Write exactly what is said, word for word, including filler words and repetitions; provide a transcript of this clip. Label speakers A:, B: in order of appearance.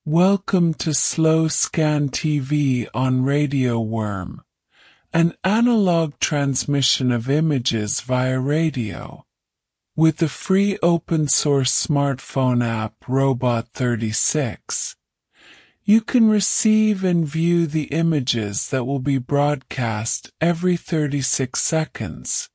A: Welcome to Slow Scan T V on Radio Worm, an analog transmission of images via radio. With the free open-source smartphone app Robot thirty-six, you can receive and view the images that will be broadcast every thirty-six seconds.